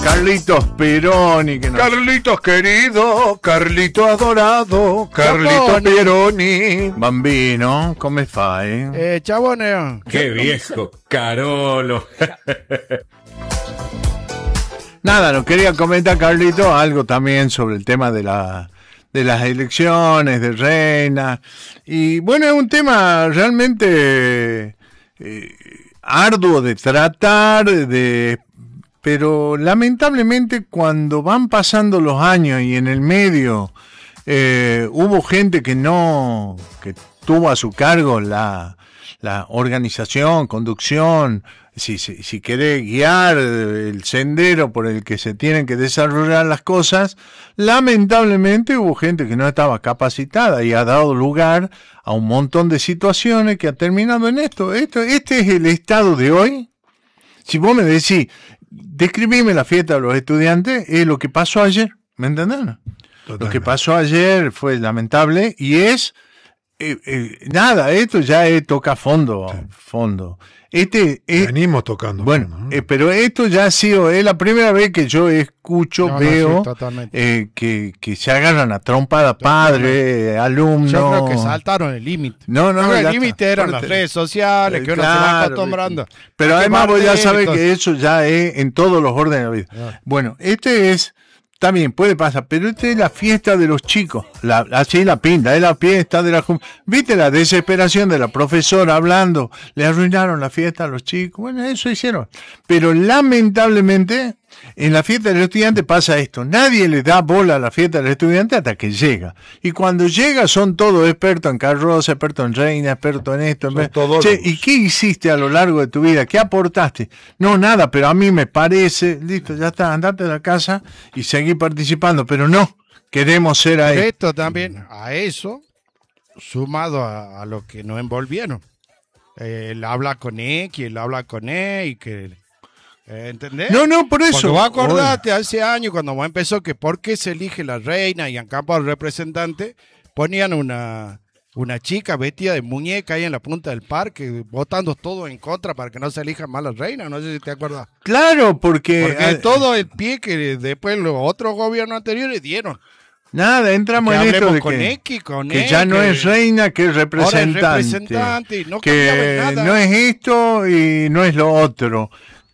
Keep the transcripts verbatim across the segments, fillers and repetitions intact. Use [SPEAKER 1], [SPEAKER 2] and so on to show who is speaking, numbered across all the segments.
[SPEAKER 1] Carlitos Peroni. Que nos...
[SPEAKER 2] Carlitos querido, Carlito adorado, Carlitos Peroni.
[SPEAKER 1] Bambino, come fai?
[SPEAKER 3] Eh, chabone.
[SPEAKER 2] Qué viejo, Carolo.
[SPEAKER 1] Nada, nos quería comentar, Carlito, algo también sobre el tema de la de las elecciones, de reina. Y bueno, es un tema realmente eh, arduo de tratar, de... pero lamentablemente cuando van pasando los años y en el medio eh, hubo gente que no, que tuvo a su cargo la, la organización, conducción, si, si, si querés guiar el sendero por el que se tienen que desarrollar las cosas, lamentablemente hubo gente que no estaba capacitada y ha dado lugar a un montón de situaciones que ha terminado en esto. Esto, este es el estado de hoy. Si vos me decís, describime la fiesta de los estudiantes, es lo que pasó ayer, ¿me entendés? Totalmente. Lo que pasó ayer fue lamentable y es, eh, eh, nada, esto ya es toca fondo, sí. fondo. Este es,
[SPEAKER 2] venimos tocando.
[SPEAKER 1] Bueno,
[SPEAKER 2] fondo, ¿no?
[SPEAKER 1] eh, pero esto ya ha sido, es la primera vez que yo escucho,
[SPEAKER 3] no,
[SPEAKER 1] veo
[SPEAKER 3] no, sí,
[SPEAKER 1] eh, que, que se agarran a trompada padre, alumnos.
[SPEAKER 3] Yo creo que saltaron el límite.
[SPEAKER 1] No, no,
[SPEAKER 3] no el
[SPEAKER 1] ya
[SPEAKER 3] límite eran las redes sociales, que uno
[SPEAKER 1] claro,
[SPEAKER 3] se va acostumbrando.
[SPEAKER 1] Pero además vos ya sabés
[SPEAKER 3] todo.
[SPEAKER 1] que eso ya es en todos los órdenes de la vida. Ah. Bueno, este es, también puede pasar, pero este es la fiesta de los chicos, la, así la pinta, es la fiesta de la... ¿Viste la desesperación de la profesora hablando? Le arruinaron la fiesta a los chicos, bueno, eso hicieron. Pero lamentablemente, en la fiesta del estudiante pasa esto, nadie le da bola a la fiesta del estudiante hasta que llega. Y cuando llega son todos expertos en carroza, expertos en reina, expertos en esto. En che, ¿y qué hiciste a lo largo de tu vida? ¿Qué aportaste? No, nada, pero a mí me parece, listo, ya está, andate de la casa y seguí participando, pero no, queremos ser ahí.
[SPEAKER 3] Esto también, a eso, sumado a, a lo que nos envolvieron. Eh, él habla con X, él habla con E y que... ¿Entendés?
[SPEAKER 1] No, no, por eso.
[SPEAKER 3] Porque vos acordate, hace años cuando vos empezó que por qué se elige la reina y en campo al representante, ponían una, una chica vestida de muñeca ahí en la punta del parque, votando todo en contra para que no se elija más la reina, no sé si te acuerdas.
[SPEAKER 1] Claro, porque...
[SPEAKER 3] Porque a... todo el pie que después los otros gobiernos anteriores dieron.
[SPEAKER 1] Nada, entramos
[SPEAKER 3] que
[SPEAKER 1] en esto de
[SPEAKER 3] con
[SPEAKER 1] que,
[SPEAKER 3] X, con
[SPEAKER 1] que
[SPEAKER 3] E,
[SPEAKER 1] ya no
[SPEAKER 3] que
[SPEAKER 1] es reina, que es representante.
[SPEAKER 3] Ahora es representante, no
[SPEAKER 1] que
[SPEAKER 3] nada.
[SPEAKER 1] No es esto y no es lo otro.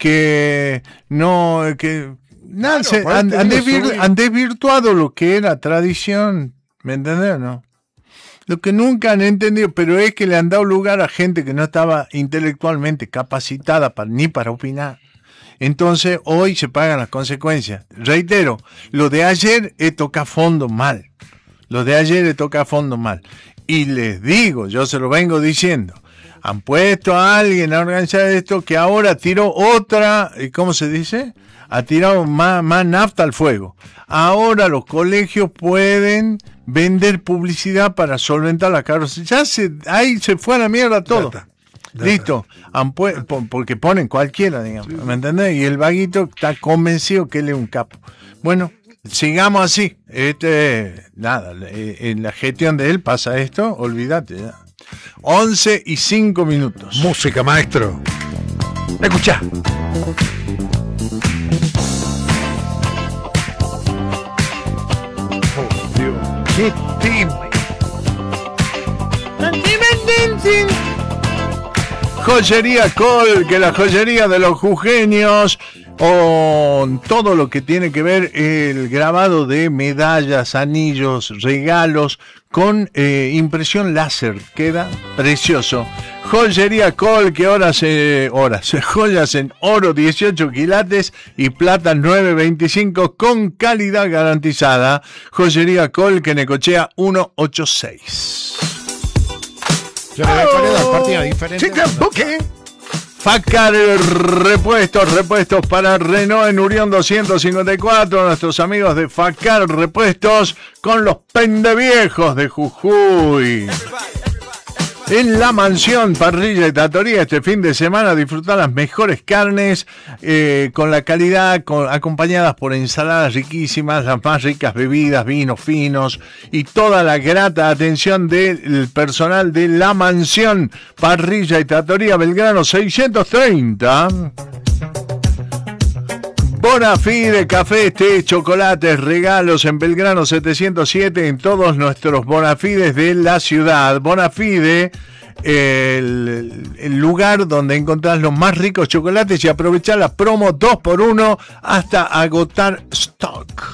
[SPEAKER 1] Que no, que nada,
[SPEAKER 3] Claro,
[SPEAKER 1] se, han, han, desvir, han desvirtuado lo que era tradición, ¿me entendés? ¿No? Lo que nunca han entendido, pero es que le han dado lugar a gente que no estaba intelectualmente capacitada para, ni para opinar. Entonces hoy se pagan las consecuencias. Reitero, lo de ayer es toca fondo mal. Lo de ayer es toca fondo mal. Y les digo, yo se lo vengo diciendo, han puesto a alguien a organizar esto que ahora tiró otra, ¿cómo se dice? Ha tirado más, más nafta al fuego. Ahora los colegios pueden vender publicidad para solventar la carroza. Ya se, ahí se fue a la mierda todo. Data. Listo, han pu- porque ponen cualquiera, digamos, ¿me entendés? Y el vaguito está convencido que él es un capo. Bueno, sigamos así. Este, nada, en la gestión de él pasa esto, olvídate ya. once y cinco minutos.
[SPEAKER 2] Música, maestro. Escuchá.
[SPEAKER 1] Oh, Dios. ¡Qué tema! Joyería Col, que la joyería de los jujeños, o todo lo que tiene que ver el grabado de medallas, anillos, regalos con eh, impresión láser, queda precioso. Joyería Col, que horas, eh, horas, joyas en oro dieciocho quilates y plata nueve veinticinco con calidad garantizada. Joyería Col, que Necochea ciento ochenta y seis.
[SPEAKER 3] Yo le voy a poner dos partidas diferentes.
[SPEAKER 1] Chica, ¿qué? Facar Repuestos, repuestos para Renault en Urión doscientos cincuenta y cuatro, nuestros amigos de Facar Repuestos con los pendeviejos de Jujuy. En La Mansión, parrilla y trattoria, este fin de semana disfrutar las mejores carnes eh, con la calidad, con, acompañadas por ensaladas riquísimas, las más ricas bebidas, vinos finos y toda la grata atención del personal de La Mansión, parrilla y trattoria, Belgrano seiscientos treinta. Bonafide, cafés, té, chocolates, regalos en Belgrano setecientos siete en todos nuestros Bonafides de la ciudad. Bonafide, el, el lugar donde encontrás los más ricos chocolates y aprovechar la promo dos por uno hasta agotar stock.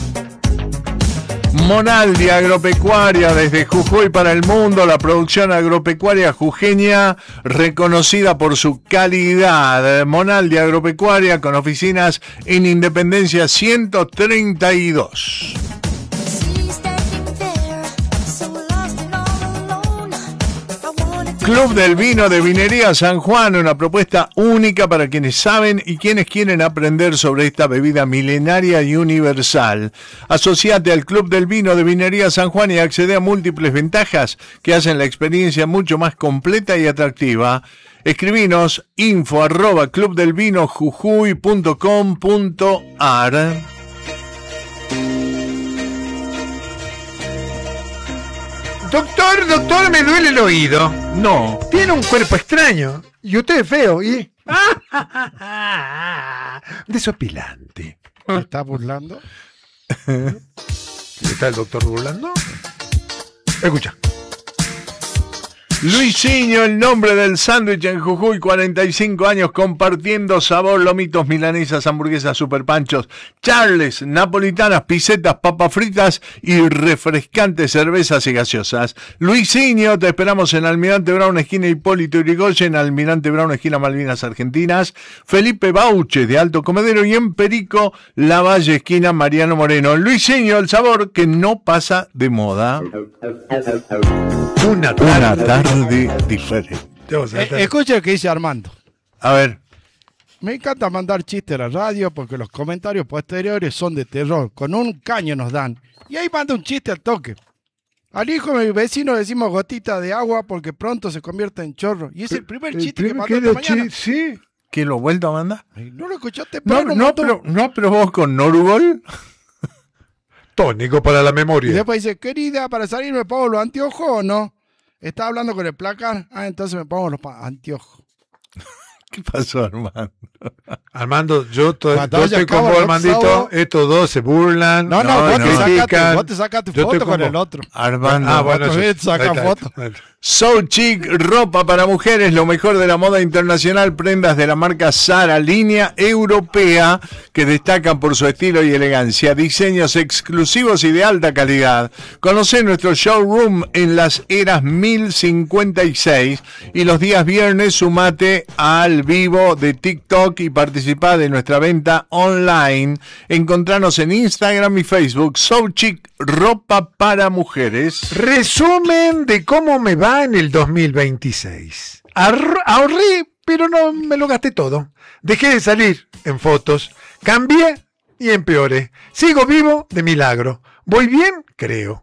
[SPEAKER 1] Monaldi Agropecuaria, desde Jujuy para el mundo, la producción agropecuaria jujeña reconocida por su calidad. Monaldi Agropecuaria con oficinas en Independencia ciento treinta y dos. Club del Vino de Vinería San Juan, una propuesta única para quienes saben y quienes quieren aprender sobre esta bebida milenaria y universal. Asociate al Club del Vino de Vinería San Juan y accede a múltiples ventajas que hacen la experiencia mucho más completa y atractiva. Escribinos info arroba clubdelvinojujuy punto com punto ar.
[SPEAKER 2] Doctor, doctor, me duele el oído.
[SPEAKER 1] No.
[SPEAKER 2] Tiene un cuerpo extraño. Y usted es feo. Y... desopilante.
[SPEAKER 3] ¿Te estás burlando?
[SPEAKER 2] ¿Está el doctor burlando? Escucha.
[SPEAKER 1] Luisinho, el nombre del sándwich en Jujuy, cuarenta y cinco años compartiendo sabor, lomitos, milanesas, hamburguesas, superpanchos, charles, napolitanas, pisetas, papas fritas y refrescantes cervezas y gaseosas. Luisinho, te esperamos en Almirante Brown, esquina Hipólito Yrigoyen, Almirante Brown, esquina Malvinas Argentinas, Felipe Bauche de Alto Comedero y en Perico, Lavalle, esquina Mariano Moreno. Luisinho, el sabor que no pasa de moda.
[SPEAKER 2] Una tarde,
[SPEAKER 1] Una tarde diferente.
[SPEAKER 3] Eh, escucha lo que dice Armando.
[SPEAKER 1] A ver.
[SPEAKER 3] Me encanta mandar chistes a la radio porque los comentarios posteriores son de terror. Con un caño nos dan. Y ahí manda un chiste al toque. Al hijo de mi vecino le decimos gotita de agua porque pronto se convierte en chorro. Y es el primer chiste que mandó esta mañana.
[SPEAKER 1] Sí. ¿Que lo vuelto a mandar?
[SPEAKER 3] ¿No lo escuchaste?
[SPEAKER 1] No,
[SPEAKER 3] Pero
[SPEAKER 1] no, pero, no, pero vos con Norugol.
[SPEAKER 2] Tónico para la
[SPEAKER 3] Y
[SPEAKER 2] memoria.
[SPEAKER 3] después dice, querida, para salir me pongo los anteojos o no. Estaba hablando con el placar. Ah, entonces me pongo los pa- anteojos.
[SPEAKER 1] ¿Qué pasó, hermano?
[SPEAKER 2] Armando, yo, to-
[SPEAKER 3] Cuando
[SPEAKER 2] yo
[SPEAKER 3] haya
[SPEAKER 2] estoy con
[SPEAKER 3] cabo
[SPEAKER 2] vos,
[SPEAKER 3] el
[SPEAKER 2] Armandito.
[SPEAKER 3] sábado-
[SPEAKER 2] Estos dos se burlan.
[SPEAKER 3] No, no,
[SPEAKER 1] No,
[SPEAKER 3] vos,
[SPEAKER 1] no.
[SPEAKER 3] te sacaste,
[SPEAKER 2] critican.
[SPEAKER 3] vos te sacaste
[SPEAKER 2] Yo estoy
[SPEAKER 3] foto
[SPEAKER 2] con
[SPEAKER 3] con el
[SPEAKER 2] vos.
[SPEAKER 3] otro.
[SPEAKER 1] Armando.
[SPEAKER 2] Ah, bueno,
[SPEAKER 3] Otro
[SPEAKER 2] eso-
[SPEAKER 3] vez saca
[SPEAKER 2] ahí está,
[SPEAKER 3] foto.
[SPEAKER 2] ahí está.
[SPEAKER 1] So Chic, ropa para mujeres, lo mejor de la moda internacional, prendas de la marca Zara, línea europea, que destacan por su estilo y elegancia, diseños exclusivos y de alta calidad. Conocé nuestro showroom en Las Heras mil cincuenta y seis y los días viernes sumate al vivo de TikTok y participá de nuestra venta online. Encontranos en Instagram y Facebook, So Chic, ropa para mujeres.
[SPEAKER 2] Resumen de cómo me va en el dos mil veintiséis. Ahor- ahorré, pero no me lo gasté todo. Dejé de salir en fotos. Cambié y empeoré. Sigo vivo de milagro. ¿Voy bien? Creo.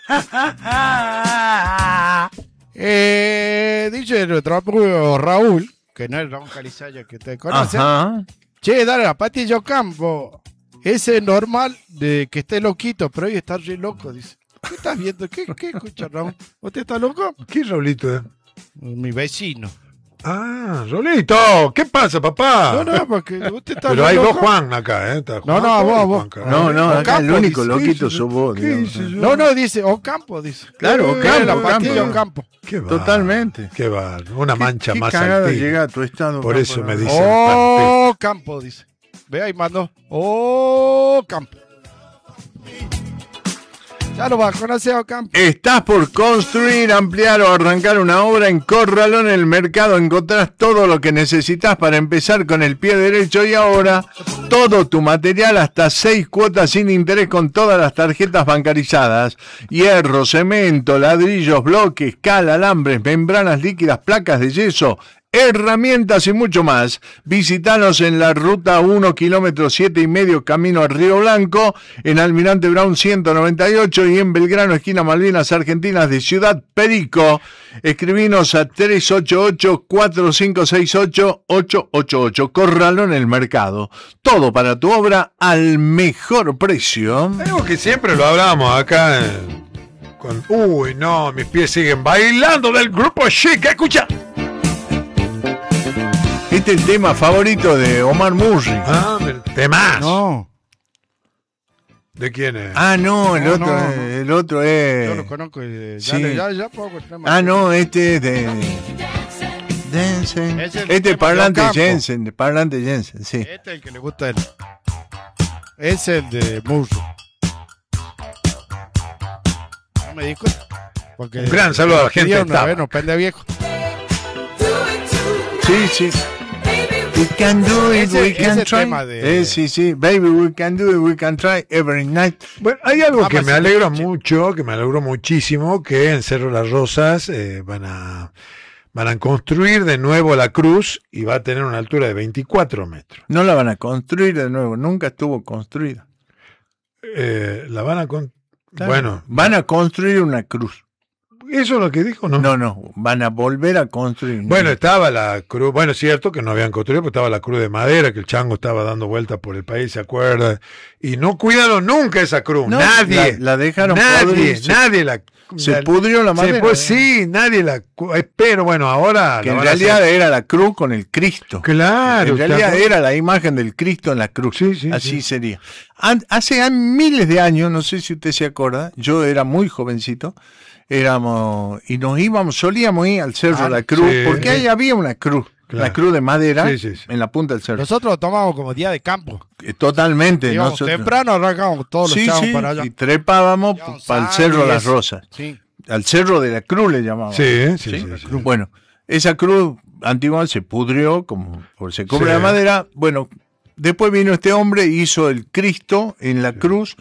[SPEAKER 3] Eh, dice nuestro amigo Raúl, que no es Raúl Calizaya que te conoce.
[SPEAKER 1] Ajá.
[SPEAKER 3] Che, dale, a Patillo Campo. Ese es normal de que esté loquito, pero hoy está re loco, dice. ¿Qué estás viendo? ¿Qué, qué escucha, Raúl? ¿Usted está loco?
[SPEAKER 2] ¿Qué Raulito? eh?
[SPEAKER 3] Mi vecino.
[SPEAKER 2] Ah, Raulito. ¿Qué pasa, papá?
[SPEAKER 3] No, no, porque usted está
[SPEAKER 2] Pero
[SPEAKER 3] re
[SPEAKER 2] hay
[SPEAKER 3] loco.
[SPEAKER 2] dos Juan acá, ¿eh? Está
[SPEAKER 3] No,
[SPEAKER 2] Juan
[SPEAKER 3] no, a vos,
[SPEAKER 2] y
[SPEAKER 3] a vos.
[SPEAKER 2] Juan Carlos.
[SPEAKER 1] No, no, acá
[SPEAKER 3] Ocampo,
[SPEAKER 1] el único
[SPEAKER 3] dice.
[SPEAKER 1] loquito
[SPEAKER 2] ¿Qué
[SPEAKER 1] sos vos.
[SPEAKER 2] ¿Qué
[SPEAKER 1] digamos.
[SPEAKER 2] dice yo?
[SPEAKER 3] No, no, dice Ocampo, dice.
[SPEAKER 1] Claro,
[SPEAKER 3] Eh,
[SPEAKER 1] Ocampo,
[SPEAKER 3] la
[SPEAKER 1] Ocampo.
[SPEAKER 3] pastilla Ocampo.
[SPEAKER 2] Qué va.
[SPEAKER 1] Totalmente.
[SPEAKER 2] Qué va. Una mancha
[SPEAKER 1] ¿Qué
[SPEAKER 2] más
[SPEAKER 1] cagada
[SPEAKER 2] al
[SPEAKER 1] llega a tu estado?
[SPEAKER 2] Por
[SPEAKER 1] Campo,
[SPEAKER 2] eso
[SPEAKER 1] no?
[SPEAKER 2] me dice- Dicen
[SPEAKER 3] Oh, Campo, dice. Ve ahí, mando. Oh, Campo. Ya lo vas a conocer a Campo.
[SPEAKER 1] ¿Estás por construir, ampliar o arrancar una obra? En Corralón el Mercado encontrás todo lo que necesitas para empezar con el pie derecho y ahora todo tu material hasta seis cuotas sin interés con todas las tarjetas bancarizadas. Hierro, cemento, ladrillos, bloques, cal, alambres, membranas líquidas, placas de yeso, herramientas y mucho más. Visítanos en la ruta uno, kilómetro siete y medio, camino a Río Blanco, en Almirante Brown ciento noventa y ocho y en Belgrano, esquina Malvinas Argentinas de Ciudad Perico. Escribinos a tres ocho ocho, cuatro cinco seis ocho, ocho ocho ocho. Corralón el Mercado. Todo para tu obra al mejor precio.
[SPEAKER 2] Algo que siempre lo hablamos acá. eh, con... Uy, no, mis pies siguen bailando del grupo Chic. Escucha.
[SPEAKER 1] Este es el tema favorito de Omar Murray.
[SPEAKER 2] Ah, me- De más.
[SPEAKER 3] No,
[SPEAKER 2] ¿De quién es?
[SPEAKER 1] Ah, no, el
[SPEAKER 3] No,
[SPEAKER 1] otro,
[SPEAKER 3] no, no.
[SPEAKER 1] el otro es.
[SPEAKER 3] yo lo conozco. eh, Ya,
[SPEAKER 1] sí.
[SPEAKER 3] le- ya, ya pongo el tema.
[SPEAKER 1] Ah, no, este es de. Jensen.
[SPEAKER 3] Es el
[SPEAKER 1] Este
[SPEAKER 3] tema
[SPEAKER 1] es parlante
[SPEAKER 3] de Ocampo.
[SPEAKER 1] Jensen, de parlante Jensen, sí.
[SPEAKER 3] Este es el que le gusta a él. Es el de Murro. No me discuto. Porque
[SPEAKER 2] Un gran saludo a la gente de
[SPEAKER 3] una vez
[SPEAKER 2] Tabac.
[SPEAKER 3] nos pende viejo.
[SPEAKER 1] Sí, sí. We can do it,
[SPEAKER 3] Ese-
[SPEAKER 1] we can
[SPEAKER 3] ese
[SPEAKER 1] try.
[SPEAKER 3] tema de-
[SPEAKER 1] Eh, sí, sí. Baby, we can do it, we can try every night.
[SPEAKER 2] Bueno, hay algo
[SPEAKER 3] Ah,
[SPEAKER 2] que
[SPEAKER 3] pues,
[SPEAKER 2] me
[SPEAKER 3] sí,
[SPEAKER 2] alegra
[SPEAKER 3] sí.
[SPEAKER 2] mucho, que me alegró muchísimo, que en Cerro Las Rosas eh, van a van a construir de nuevo la cruz y va a tener una altura de veinticuatro metros.
[SPEAKER 1] No la van a construir de nuevo, nunca estuvo construida.
[SPEAKER 2] Eh, la van a con...
[SPEAKER 1] Claro.
[SPEAKER 2] Bueno,
[SPEAKER 1] Van a construir una cruz.
[SPEAKER 2] eso es lo que dijo, ¿no?
[SPEAKER 1] No, no, van a volver a construir.
[SPEAKER 2] Bueno, estaba la cruz, bueno, es cierto que no habían construido, pero estaba la cruz de madera, que el chango estaba dando vueltas por el país, ¿se acuerda? Y no cuidaron nunca esa cruz,
[SPEAKER 1] No,
[SPEAKER 2] nadie.
[SPEAKER 1] la- la dejaron
[SPEAKER 2] nadie,
[SPEAKER 1] podrir, se-
[SPEAKER 2] nadie la...
[SPEAKER 1] se
[SPEAKER 2] la-
[SPEAKER 1] pudrió la
[SPEAKER 2] se
[SPEAKER 1] madera.
[SPEAKER 2] fue- sí, nadie la... cu- eh, Pero bueno, ahora...
[SPEAKER 1] Que
[SPEAKER 2] la
[SPEAKER 1] en
[SPEAKER 2] van a
[SPEAKER 1] realidad
[SPEAKER 2] hacer.
[SPEAKER 1] era la cruz con el Cristo.
[SPEAKER 2] Claro.
[SPEAKER 1] En realidad
[SPEAKER 2] ¿te acuerdas?
[SPEAKER 1] era la imagen del Cristo en la cruz.
[SPEAKER 2] Sí, sí,
[SPEAKER 1] Así
[SPEAKER 2] sí.
[SPEAKER 1] sería. An- hace a- miles de años, no sé si usted se acuerda, yo era muy jovencito, éramos y nos íbamos, solíamos ir al Cerro
[SPEAKER 3] Ah,
[SPEAKER 1] de la Cruz,
[SPEAKER 2] sí,
[SPEAKER 1] porque
[SPEAKER 2] sí.
[SPEAKER 1] ahí había una cruz,
[SPEAKER 2] Claro.
[SPEAKER 1] la cruz de madera
[SPEAKER 2] Sí, sí, sí.
[SPEAKER 1] en la punta del cerro.
[SPEAKER 3] Nosotros lo tomamos como día de campo.
[SPEAKER 1] Eh, Totalmente.
[SPEAKER 3] Íbamos
[SPEAKER 1] nosotros-
[SPEAKER 3] temprano, arrancábamos todos los
[SPEAKER 1] Sí,
[SPEAKER 3] chavos
[SPEAKER 1] sí,
[SPEAKER 3] para allá.
[SPEAKER 1] y trepábamos
[SPEAKER 3] Llevábamos
[SPEAKER 1] para el
[SPEAKER 3] sal
[SPEAKER 1] Cerro
[SPEAKER 3] y
[SPEAKER 1] de las
[SPEAKER 3] eso.
[SPEAKER 1] Rosas,
[SPEAKER 3] Sí.
[SPEAKER 1] al Cerro de la Cruz le llamaban.
[SPEAKER 2] Sí, sí, sí, sí.
[SPEAKER 1] Bueno, esa cruz antigua se pudrió, como por se cubre
[SPEAKER 2] Sí.
[SPEAKER 1] la madera. Bueno, después vino este hombre, hizo el Cristo en la cruz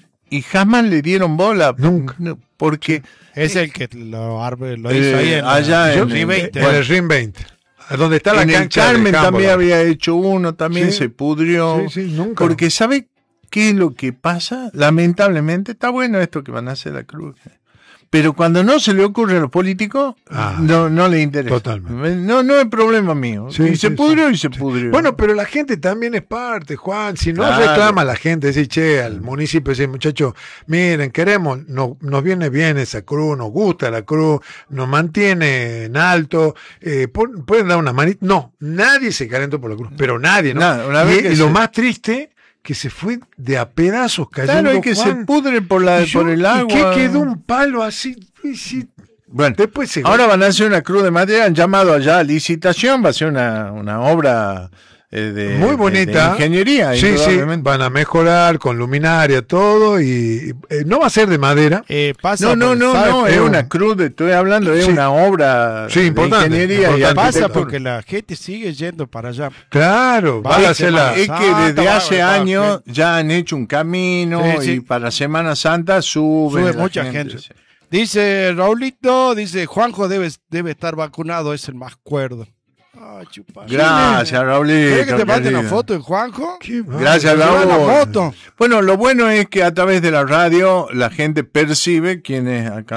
[SPEAKER 1] y jamás le dieron bola.
[SPEAKER 2] Nunca.
[SPEAKER 1] No, porque
[SPEAKER 3] Es el que lo, arbe- lo
[SPEAKER 1] Eh,
[SPEAKER 3] hizo ahí en
[SPEAKER 1] allá
[SPEAKER 3] la-
[SPEAKER 1] en-
[SPEAKER 3] Ri
[SPEAKER 1] en-
[SPEAKER 3] veinte.
[SPEAKER 2] En el R I M veinte. Donde está la
[SPEAKER 1] en el
[SPEAKER 2] cancha de
[SPEAKER 1] Carmen
[SPEAKER 2] handball.
[SPEAKER 1] también había hecho uno, también
[SPEAKER 2] Sí.
[SPEAKER 1] se pudrió.
[SPEAKER 2] Sí, sí, nunca.
[SPEAKER 1] Porque ¿sabe qué es lo que pasa? Lamentablemente, está bueno esto que van a hacer la cruz. Pero cuando no se le ocurre a los políticos,
[SPEAKER 2] Ah,
[SPEAKER 1] no, no le interesa.
[SPEAKER 2] totalmente.
[SPEAKER 1] No, no es problema mío.
[SPEAKER 2] Sí,
[SPEAKER 1] y se
[SPEAKER 2] sí,
[SPEAKER 1] pudrió
[SPEAKER 2] sí.
[SPEAKER 1] y se pudrió.
[SPEAKER 2] Bueno, pero la gente también es parte, Juan. Si no
[SPEAKER 1] Claro.
[SPEAKER 2] reclama la gente, decir, che, al municipio, decir, muchachos, miren, queremos, no, nos viene bien esa cruz, nos gusta la cruz, nos mantiene en alto, eh, pon- pueden dar una manita. No, nadie se calentó por la cruz, pero nadie, ¿no?
[SPEAKER 1] Nada, una
[SPEAKER 2] y
[SPEAKER 1] vez que
[SPEAKER 2] y lo
[SPEAKER 1] se-
[SPEAKER 2] más triste, que se fue de a pedazos cayendo.
[SPEAKER 1] claro, es que
[SPEAKER 2] Juan.
[SPEAKER 1] se pudre por, la,
[SPEAKER 2] Y yo,
[SPEAKER 1] por el
[SPEAKER 2] ¿y
[SPEAKER 1] agua.
[SPEAKER 2] qué quedó un palo así? Y sí,
[SPEAKER 1] Bueno,
[SPEAKER 2] después se...
[SPEAKER 1] ahora van a hacer una cruz de madera, han llamado allá a licitación, va a ser una, una obra eh, de,
[SPEAKER 2] muy
[SPEAKER 1] de-
[SPEAKER 2] bonita.
[SPEAKER 1] de ingeniería.
[SPEAKER 2] Sí, sí,
[SPEAKER 1] indudablemente.
[SPEAKER 2] van a mejorar con luminaria, todo, y eh, no va a ser de madera.
[SPEAKER 3] Eh, pasa
[SPEAKER 1] No, no,
[SPEAKER 3] por-
[SPEAKER 1] no,
[SPEAKER 3] ¿sabe?
[SPEAKER 1] no, es
[SPEAKER 2] Pero-
[SPEAKER 1] una cruz, de, estoy hablando, es
[SPEAKER 2] Sí.
[SPEAKER 1] una obra
[SPEAKER 2] Sí,
[SPEAKER 1] de
[SPEAKER 2] importante,
[SPEAKER 1] ingeniería y
[SPEAKER 2] importante.
[SPEAKER 3] Pasa
[SPEAKER 1] arquitectura.
[SPEAKER 3] porque la gente sigue yendo para allá.
[SPEAKER 2] Claro,
[SPEAKER 3] Va
[SPEAKER 2] van a
[SPEAKER 3] a
[SPEAKER 2] hacer
[SPEAKER 3] ser
[SPEAKER 2] la...
[SPEAKER 3] más-
[SPEAKER 1] Es que
[SPEAKER 3] Santa
[SPEAKER 1] desde
[SPEAKER 3] va,
[SPEAKER 1] hace
[SPEAKER 3] va,
[SPEAKER 1] años ya han hecho un camino
[SPEAKER 3] Sí, sí.
[SPEAKER 1] y para Semana Santa sube,
[SPEAKER 3] Sube
[SPEAKER 1] la
[SPEAKER 3] mucha gente.
[SPEAKER 1] sí.
[SPEAKER 3] Dice Raulito, dice Juanjo debe, debe estar vacunado, es el más cuerdo. Ah, chupa.
[SPEAKER 1] Gracias, Raulito.
[SPEAKER 3] ¿Quieres que te mande una
[SPEAKER 1] querido.
[SPEAKER 3] foto de Juanjo?
[SPEAKER 2] Qué va-
[SPEAKER 1] Gracias,
[SPEAKER 3] Lleva
[SPEAKER 1] Raúl.
[SPEAKER 3] la moto.
[SPEAKER 1] Bueno, lo bueno es que a través de la radio la gente percibe quién es acá.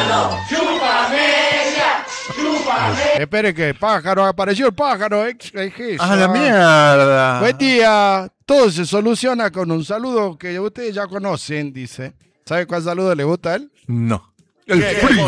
[SPEAKER 3] Espere que pájaro, apareció el pájaro. eh, ¿qué es eso?
[SPEAKER 1] ¡Ah, la mierda!
[SPEAKER 3] Buen día. Todo se soluciona con un saludo que ustedes ya conocen, dice. ¿Sabe cuál saludo le gusta a él?
[SPEAKER 1] No.
[SPEAKER 2] El frío.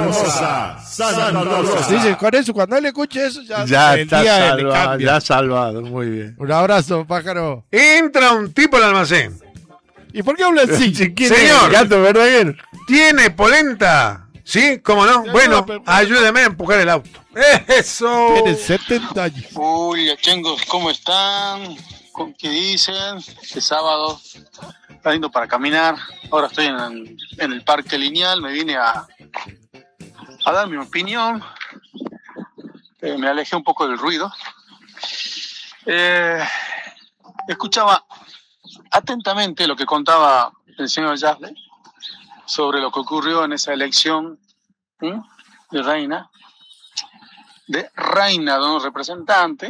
[SPEAKER 3] Dice, con eso, cuando él escuche eso, ya,
[SPEAKER 1] Ya
[SPEAKER 3] el
[SPEAKER 1] está
[SPEAKER 3] día le
[SPEAKER 1] salvado,
[SPEAKER 3] cambia.
[SPEAKER 1] ya salvado, muy bien.
[SPEAKER 3] Un abrazo, pájaro.
[SPEAKER 2] Entra un tipo al almacén.
[SPEAKER 3] ¿Y por qué habla así?
[SPEAKER 1] ¿Quién es?
[SPEAKER 2] Señor.
[SPEAKER 1] Gato Verdaguer.
[SPEAKER 2] ¿Tiene polenta? ¿Sí? ¿Cómo no?
[SPEAKER 3] Ya,
[SPEAKER 2] Bueno,
[SPEAKER 3] no, pero-
[SPEAKER 2] ayúdeme a empujar el auto. ¡Eso!
[SPEAKER 3] Tiene setenta años.
[SPEAKER 4] Uy, chengos, ¿cómo están? ¿Con qué dicen? Este sábado está lindo para caminar. Ahora estoy en, en el Parque Lineal, me vine a, a dar mi opinión. Eh, me alejé un poco del ruido. Eh, escuchaba atentamente lo que contaba el señor Yasle sobre lo que ocurrió en esa elección, ¿sí?, de reina. De reina, de un representante.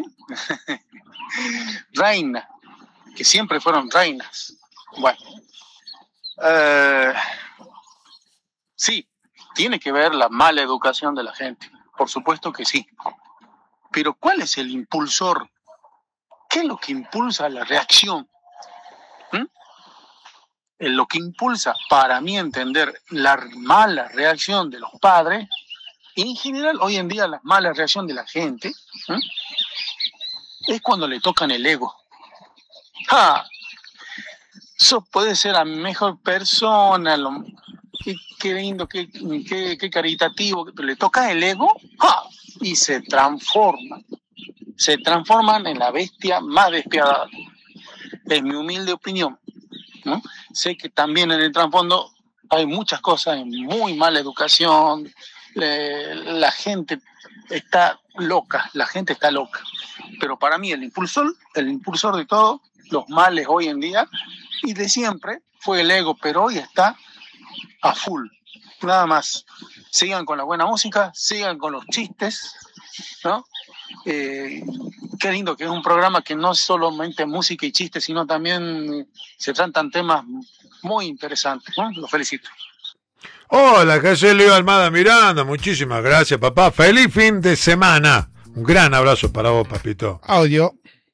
[SPEAKER 4] Reina, que siempre fueron reinas. Bueno, eh, sí, tiene que ver la mala educación de la gente, por supuesto que sí. Pero ¿cuál es el impulsor? ¿Qué es lo que impulsa la reacción? ¿Mm? Eh, Lo que impulsa, para mí entender, la mala reacción de los padres, y en general hoy en día la mala reacción de la gente, ¿Mm? es cuando le tocan el ego. ¡Ja! sos, puedes ser la mejor persona, lo, qué, qué lindo, qué, qué, qué caritativo, le toca el ego ¡ja! Y se transforman, se transforman en la bestia más despiadada. Es mi humilde opinión, ¿no? Sé que también en el trasfondo hay muchas cosas, muy mala educación, eh, la gente está loca, la gente está loca. Pero para mí el impulsor, el impulsor de todo, los males hoy en día y de siempre, fue el ego, pero hoy está a full. Nada más. Sigan con la buena música, sigan con los chistes, ¿no? Eh, qué lindo que es un programa que no es solamente música y chistes, sino también se tratan temas muy interesantes, ¿no? Los felicito.
[SPEAKER 2] Hola, acá soy Leo Almada Miranda, muchísimas gracias, papá. Feliz fin de semana. Un gran abrazo para vos, papito.
[SPEAKER 3] Audio.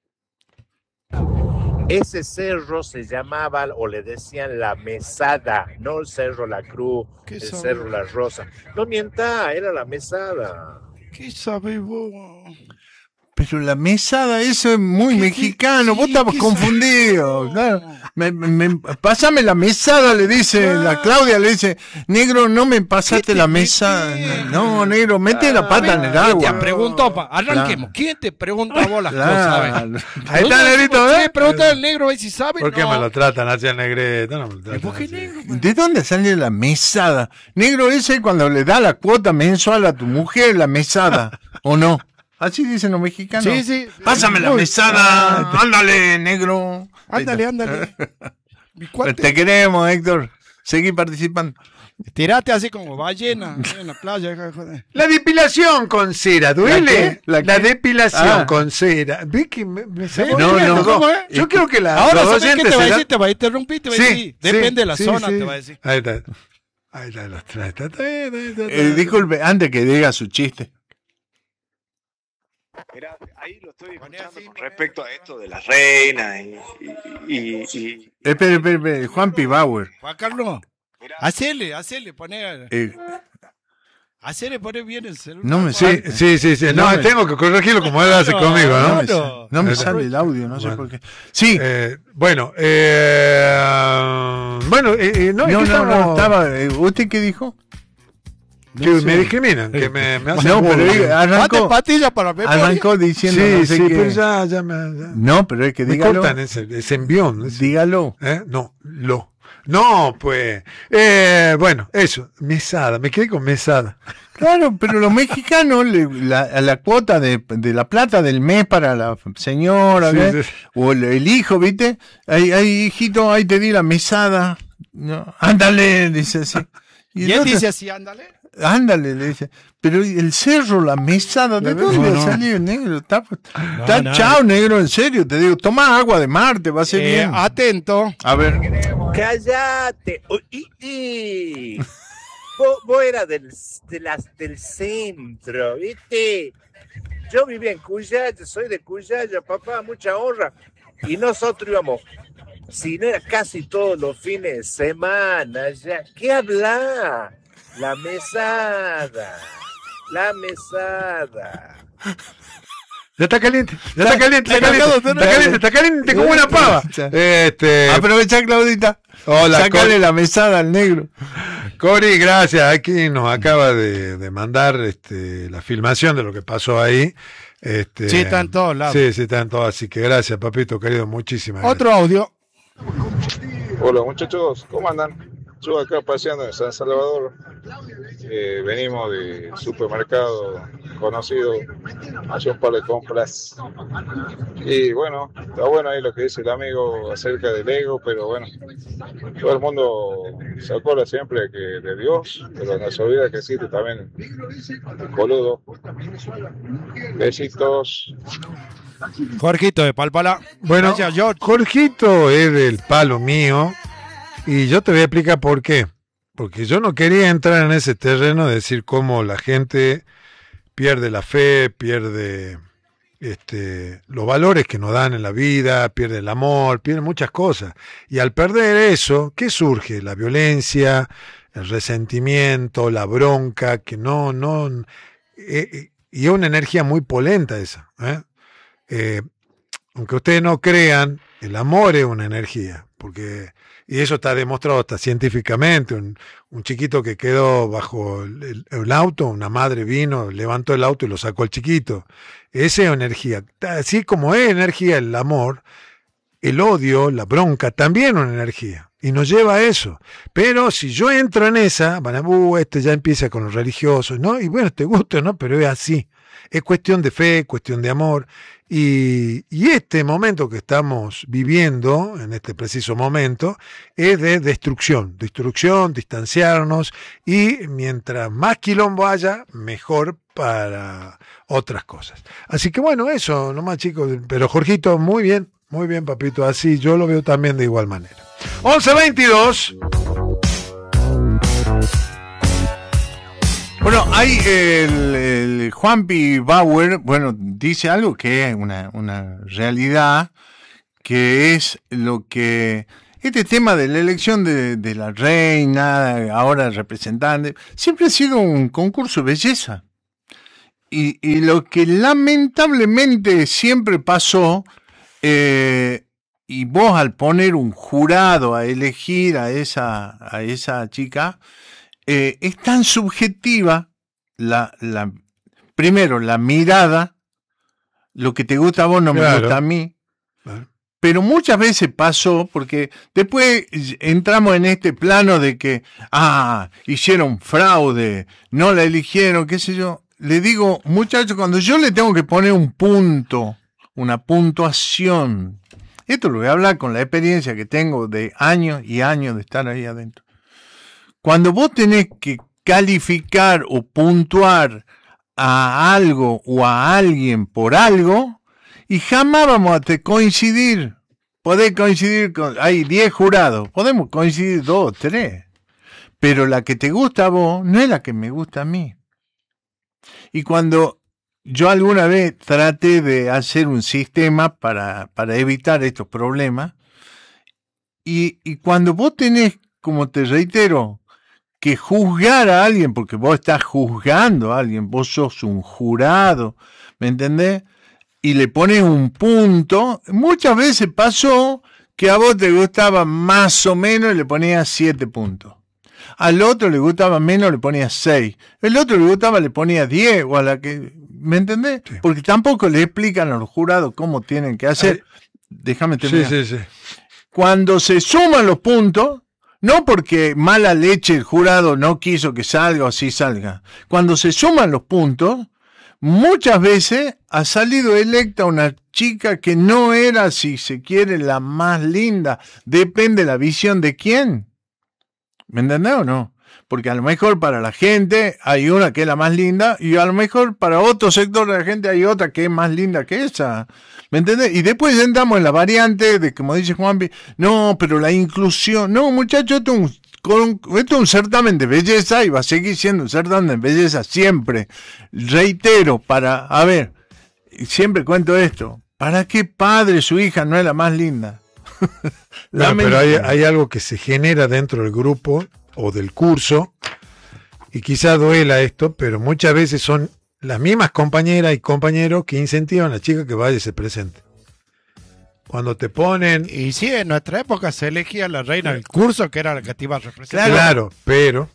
[SPEAKER 5] Ese cerro se llamaba o le decían La Mesada, no el Cerro La Cruz,
[SPEAKER 3] ¿Qué
[SPEAKER 5] el
[SPEAKER 3] sabe?
[SPEAKER 5] Cerro La Rosa. No mienta, era La Mesada.
[SPEAKER 3] ¿Qué sabés vos?
[SPEAKER 1] Pero la mesada, eso es muy
[SPEAKER 3] ¿Qué-
[SPEAKER 1] mexicano,
[SPEAKER 3] qué-
[SPEAKER 1] vos
[SPEAKER 3] sí,
[SPEAKER 1] estabas
[SPEAKER 3] qué
[SPEAKER 1] confundido.
[SPEAKER 3] sabés?
[SPEAKER 1] Claro. Me, me- pásame la mesada, le dice,
[SPEAKER 3] Ah.
[SPEAKER 1] la Claudia le dice, negro, no me
[SPEAKER 3] ¿Qué
[SPEAKER 1] pasaste
[SPEAKER 3] te
[SPEAKER 1] la mesada.
[SPEAKER 3] metés?
[SPEAKER 1] No, negro, mete la pata en el
[SPEAKER 3] ¿Quién te
[SPEAKER 1] agua.
[SPEAKER 3] preguntó? Pa? Arranquemos.
[SPEAKER 1] Claro.
[SPEAKER 3] ¿Quién te pregunta a vos las
[SPEAKER 1] Claro.
[SPEAKER 3] cosas?
[SPEAKER 2] Ahí está, negrito,
[SPEAKER 3] ¿eh?
[SPEAKER 2] ¿eh?
[SPEAKER 3] Pregunta al negro a ver si sabe.
[SPEAKER 2] ¿Por qué
[SPEAKER 3] no.
[SPEAKER 2] me lo tratan así al negrito? No me lo
[SPEAKER 3] ¿Y
[SPEAKER 2] tratan
[SPEAKER 3] por qué
[SPEAKER 2] así.
[SPEAKER 3] negro?
[SPEAKER 1] ¿De dónde sale la mesada? Negro, ese cuando le da la cuota mensual a tu mujer, la mesada, ¿o no? Así dicen los mexicanos.
[SPEAKER 3] Sí, sí.
[SPEAKER 1] Pásame la
[SPEAKER 3] Muy-
[SPEAKER 1] mesada, ándale, negro.
[SPEAKER 3] Ándale, ándale. Mi cuate.
[SPEAKER 1] Te queremos, Héctor. Seguí participando.
[SPEAKER 3] Tirate así como ballena en la playa. Joder.
[SPEAKER 2] La depilación con cera, ¿duele?
[SPEAKER 1] ¿La
[SPEAKER 2] La,
[SPEAKER 1] qué? ¿La qué?
[SPEAKER 2] depilación
[SPEAKER 1] Ah.
[SPEAKER 2] con cera. ¿Ves que me, me estamos
[SPEAKER 1] No,
[SPEAKER 2] riendo,
[SPEAKER 1] no.
[SPEAKER 3] ¿Cómo es?
[SPEAKER 2] Yo creo que la,
[SPEAKER 3] Ahora,
[SPEAKER 2] los
[SPEAKER 3] ¿sabes qué
[SPEAKER 2] oyentes
[SPEAKER 3] te va a
[SPEAKER 2] se
[SPEAKER 3] decir?
[SPEAKER 2] dan-
[SPEAKER 3] Te va a interrumpir, te va a decir. Depende de la
[SPEAKER 2] sí,
[SPEAKER 3] zona,
[SPEAKER 2] sí.
[SPEAKER 3] te va a decir.
[SPEAKER 2] Ahí está. Ahí está, los trae. Está, está bien, está bien, está
[SPEAKER 1] Eh,
[SPEAKER 2] bien.
[SPEAKER 1] disculpe, antes que diga su chiste.
[SPEAKER 6] Mirá, ahí lo estoy
[SPEAKER 3] Poné
[SPEAKER 6] escuchando
[SPEAKER 3] así,
[SPEAKER 6] con
[SPEAKER 3] poné
[SPEAKER 6] respecto a esto de las reinas y, y, y- y-
[SPEAKER 1] Espere, espere, espere. Juan P. Bauer.
[SPEAKER 3] Juan Carlos,
[SPEAKER 6] mirá,
[SPEAKER 3] hacele, hacele, poné,
[SPEAKER 1] Eh,
[SPEAKER 3] hacele, poné bien el celular.
[SPEAKER 1] no me
[SPEAKER 2] Sí,
[SPEAKER 1] sale.
[SPEAKER 2] sí, sí, sí. No,
[SPEAKER 1] No me-
[SPEAKER 2] tengo que corregirlo como él hace
[SPEAKER 3] No,
[SPEAKER 2] conmigo,
[SPEAKER 1] No
[SPEAKER 2] ¿no?
[SPEAKER 1] me,
[SPEAKER 3] Claro.
[SPEAKER 1] sale, no me
[SPEAKER 2] Ahí
[SPEAKER 1] sale el audio, no sé
[SPEAKER 2] Bueno.
[SPEAKER 1] por qué. Sí.
[SPEAKER 2] Eh, bueno, eh, bueno, eh, eh, no,
[SPEAKER 1] no,
[SPEAKER 2] es que
[SPEAKER 1] no, no,
[SPEAKER 2] estamos-
[SPEAKER 1] estaba. eh, ¿Usted qué dijo?
[SPEAKER 2] que
[SPEAKER 1] No sé.
[SPEAKER 2] me discriminan, que me, me hacen
[SPEAKER 1] No, pero
[SPEAKER 2] bullying.
[SPEAKER 1] diga,
[SPEAKER 3] Mate
[SPEAKER 1] arrancó,
[SPEAKER 3] patilla para memoria.
[SPEAKER 1] arrancó diciendo.
[SPEAKER 2] Sí,
[SPEAKER 1] no sé
[SPEAKER 2] sí,
[SPEAKER 1] qué.
[SPEAKER 2] pero ya, ya me, ya-
[SPEAKER 1] No, pero es que
[SPEAKER 2] me
[SPEAKER 1] dígalo.
[SPEAKER 2] cortan ese, ese envión. ese-
[SPEAKER 1] Dígalo.
[SPEAKER 2] ¿Eh? No, lo. No, pues. Eh, bueno, eso, mesada, me quedé con mesada.
[SPEAKER 1] Claro, pero los mexicanos, le- la, la cuota de, de la plata del mes para la señora,
[SPEAKER 2] Sí,
[SPEAKER 1] ¿ve?
[SPEAKER 2] sí.
[SPEAKER 1] O el, el hijo, ¿viste? Ay, ay, hijito, ahí te di la mesada. No, ándale, dice así.
[SPEAKER 3] Y
[SPEAKER 1] el
[SPEAKER 3] él
[SPEAKER 1] otro,
[SPEAKER 3] dice así, ándale.
[SPEAKER 1] ándale, le dice. Pero el cerro, la mesada, ¿de
[SPEAKER 2] La
[SPEAKER 1] dónde
[SPEAKER 2] mesada,
[SPEAKER 1] ha
[SPEAKER 2] no.
[SPEAKER 1] salido, negro? Está, está
[SPEAKER 3] no.
[SPEAKER 1] chao, negro, en serio, te digo, toma agua de mar, te va a hacer
[SPEAKER 3] Eh,
[SPEAKER 1] bien.
[SPEAKER 3] atento.
[SPEAKER 1] A ver,
[SPEAKER 5] ¡Cállate! Uy, y, y. Vos, vos eras del, de las, del centro, ¿viste? Yo vivía en Cuyaya, soy de Cuyaya, papá, mucha honra. Y nosotros íbamos, si no era casi todos los fines de semana, ya. ¿Qué habla? La mesada, la mesada.
[SPEAKER 2] Ya está caliente, ya está caliente, está
[SPEAKER 1] está
[SPEAKER 2] caliente,
[SPEAKER 1] todo,
[SPEAKER 2] está
[SPEAKER 1] está
[SPEAKER 2] caliente, está caliente como una pava.
[SPEAKER 1] Ya.
[SPEAKER 2] Este,
[SPEAKER 1] aprovecha, Claudita.
[SPEAKER 2] hola,
[SPEAKER 1] Sácale
[SPEAKER 2] Cori.
[SPEAKER 1] la mesada al negro.
[SPEAKER 2] Cori, gracias. Aquí nos acaba de, de mandar este, la filmación de lo que pasó ahí. Este,
[SPEAKER 3] Sí, está en todos lados.
[SPEAKER 2] Sí, sí, está en todos. Así que gracias, papito querido, muchísimas gracias.
[SPEAKER 3] Otro audio.
[SPEAKER 7] Hola muchachos, ¿cómo andan? Yo acá paseando en San Salvador, eh, venimos de supermercado conocido, hace un par de compras y bueno, está bueno ahí lo que dice el amigo acerca del ego, pero bueno, todo el mundo se acuerda siempre que de Dios, pero no se olvida que existe también el coludo. Besitos.
[SPEAKER 3] Jorgito de Palpala.
[SPEAKER 2] Bueno,
[SPEAKER 3] Gracias, George.
[SPEAKER 2] Jorgito es del palo mío y yo te voy a explicar por qué. Porque yo no quería entrar en ese terreno de decir cómo la gente pierde la fe, pierde este, los valores que nos dan en la vida, pierde el amor, pierde muchas cosas. Y al perder eso, ¿qué surge? La violencia, el resentimiento, la bronca, que no, no, eh, eh, y es una energía muy polenta esa, ¿eh? Eh, aunque ustedes no crean, el amor es una energía. porque, y eso está demostrado hasta científicamente, un, un chiquito que quedó bajo el, el, el auto, una madre vino, levantó el auto y lo sacó al chiquito. Esa es energía. Así como es energía el amor, el odio, la bronca, también es una energía. Y nos lleva a eso. Pero si yo entro en esa, van a, uh, este ya empieza con los religiosos, ¿no? Y bueno, te gusta, ¿no? Pero es así. Es cuestión de fe, cuestión de amor. Y, y este momento que estamos viviendo, en este preciso momento, es de destrucción. Destrucción, distanciarnos. Y mientras más quilombo haya, mejor para otras cosas. Así que bueno, eso, nomás chicos. Pero Jorgito, muy bien, muy bien, papito. Así yo lo veo también de igual manera. once veintidós.
[SPEAKER 1] Bueno, hay el, el Juanpi Bauer, bueno, dice algo que es una, una realidad, que es lo que, este tema de la elección de, de la reina, ahora representante, siempre ha sido un concurso de belleza. Y, y lo que lamentablemente siempre pasó, eh, y vos al poner un jurado a elegir a esa, a esa chica, Eh, es tan subjetiva la, la primero la mirada, lo que te gusta a vos no me
[SPEAKER 2] Claro.
[SPEAKER 1] gusta a mí,
[SPEAKER 2] Claro.
[SPEAKER 1] pero muchas veces pasó porque después entramos en este plano de que ah, hicieron fraude, no la eligieron, qué sé yo. Le digo, muchachos, cuando yo le tengo que poner un punto, una puntuación, esto lo voy a hablar con la experiencia que tengo de años y años de estar ahí adentro. Cuando vos tenés que calificar o puntuar a algo o a alguien por algo, y jamás vamos a te coincidir, podés coincidir con, hay diez jurados, podemos coincidir dos, tres, pero la que te gusta a vos no es la que me gusta a mí. Y cuando yo alguna vez traté de hacer un sistema para, para evitar estos problemas, y, y cuando vos tenés, como te reitero, que juzgar a alguien, porque vos estás juzgando a alguien, vos sos un jurado, ¿me entendés? Y le pones un punto, muchas veces pasó que a vos te gustaba más o menos y le ponías siete puntos. Al otro le gustaba menos, le ponías seis. El otro le gustaba, le ponía diez, o a la que, ¿me entendés?
[SPEAKER 2] Sí.
[SPEAKER 1] Porque tampoco le explican a los jurados cómo tienen que hacer.
[SPEAKER 2] Ay.
[SPEAKER 1] Déjame
[SPEAKER 2] Sí,
[SPEAKER 1] terminar.
[SPEAKER 2] sí, sí.
[SPEAKER 1] Cuando se suman los puntos, no porque mala leche el jurado no quiso que salga o sí salga. Cuando se suman los puntos, muchas veces ha salido electa una chica que no era, si se quiere, la más linda. Depende de la visión de quién. ¿Me entendés o no? Porque a lo mejor para la gente hay una que es la más linda y a lo mejor para otro sector de la gente hay otra que es más linda que esa. ¿Me entendés? Y después entramos en la variante de, como dice Juanpi, no, pero la inclusión. No, muchachos, esto es un, con, esto es un certamen de belleza y va a seguir siendo un certamen de belleza siempre. Reitero, para, a ver, siempre cuento esto. ¿Para qué padre su hija no es la más linda?
[SPEAKER 2] Bueno, pero hay, hay algo que se genera dentro del grupo o del curso, y quizá duela esto, pero muchas veces son las mismas compañeras y compañeros que incentivan a la chica que vaya y se presente. Cuando te ponen...
[SPEAKER 3] Y sí, en nuestra época se elegía la reina del curso, que era la que te iba a representar.
[SPEAKER 2] Claro, claro, pero...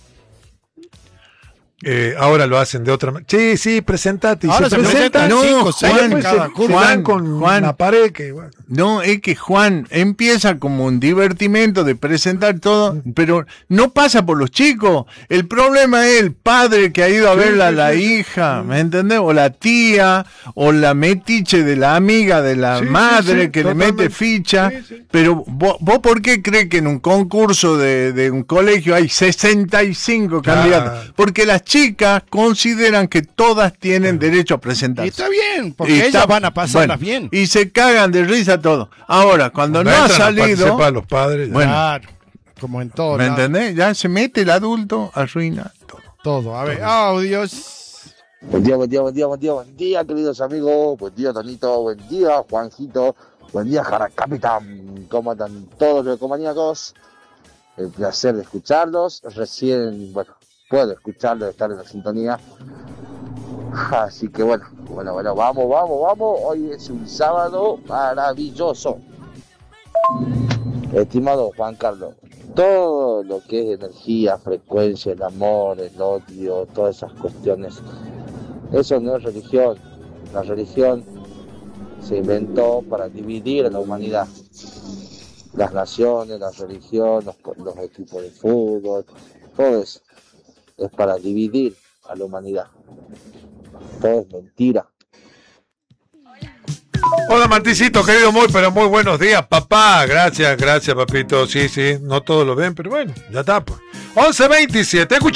[SPEAKER 2] Eh, ahora lo hacen de otra manera. Sí, sí, presentate. Y
[SPEAKER 3] Ahora
[SPEAKER 2] se,
[SPEAKER 3] se
[SPEAKER 2] presentan.
[SPEAKER 3] presentan
[SPEAKER 1] no,
[SPEAKER 3] cinco, seis
[SPEAKER 1] Juan,
[SPEAKER 3] en cada
[SPEAKER 2] se,
[SPEAKER 3] curso.
[SPEAKER 2] se
[SPEAKER 1] Juan,
[SPEAKER 2] dan con
[SPEAKER 1] Juan.
[SPEAKER 2] una pared que... Bueno.
[SPEAKER 1] No, es que Juan empieza como un divertimento de presentar todo, pero no pasa por los chicos. El problema es el padre que ha ido a
[SPEAKER 2] Sí,
[SPEAKER 1] verla a
[SPEAKER 2] sí,
[SPEAKER 1] la
[SPEAKER 2] sí.
[SPEAKER 1] hija, ¿me entendés? O la tía, o la metiche de la amiga de la
[SPEAKER 2] Sí, sí,
[SPEAKER 1] madre
[SPEAKER 2] sí,
[SPEAKER 1] que le
[SPEAKER 2] totalmente.
[SPEAKER 1] mete ficha.
[SPEAKER 2] Sí, sí.
[SPEAKER 1] Pero vos, vos ¿por qué crees que en un concurso de, de un colegio hay sesenta y cinco
[SPEAKER 2] Claro.
[SPEAKER 1] candidatos? Porque las chicas consideran que todas tienen derecho a
[SPEAKER 3] Y
[SPEAKER 1] presentarse.
[SPEAKER 3] está bien, porque
[SPEAKER 1] Y
[SPEAKER 3] ellas
[SPEAKER 1] está-
[SPEAKER 3] van a pasarlas
[SPEAKER 1] bueno,
[SPEAKER 3] bien.
[SPEAKER 1] Y se cagan de risa todo. Ahora, cuando no ha
[SPEAKER 2] entran a
[SPEAKER 1] salido,
[SPEAKER 2] participar los padres, ya.
[SPEAKER 1] Bueno,
[SPEAKER 3] Claro, como en todo.
[SPEAKER 1] ¿me
[SPEAKER 3] lado.
[SPEAKER 1] entendés? Ya se mete el adulto, arruina todo.
[SPEAKER 3] Todo. A ver, audios.
[SPEAKER 8] Buen día, buen día, buen día, buen día, buen día, queridos amigos. Buen día, Tonito. Buen día, Juanjito. Buen día, Jara Capitán. ¿Cómo andan todos los comaníacos? El placer de escucharlos. Recién, bueno, puedo escucharlos, estar en la sintonía. Así que bueno, bueno, bueno, vamos, vamos, vamos. Hoy es un sábado maravilloso. Estimado Juan Carlos, todo lo que es energía, frecuencia, el amor, el odio, todas esas cuestiones, eso no es religión. La religión se inventó para dividir a la humanidad. Las naciones, la religión, los, los equipos de fútbol, todo eso es para dividir a la humanidad. Todo es mentira.
[SPEAKER 2] Hola Marticito, querido, muy pero muy buenos días, papá. Gracias, gracias, papito. Sí, sí, no todos lo ven, pero bueno, ya está. Pues. once veintisiete, escucha.